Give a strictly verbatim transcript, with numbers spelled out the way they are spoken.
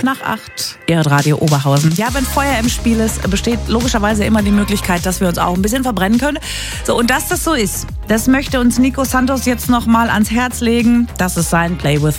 nach acht, Ihr Radio Oberhausen. Ja, wenn Feuer im Spiel ist, besteht logischerweise immer die Möglichkeit, dass wir uns auch ein bisschen verbrennen können. So, und dass das so ist, das möchte uns Nico Santos jetzt noch mal ans Herz legen. Das ist sein Play with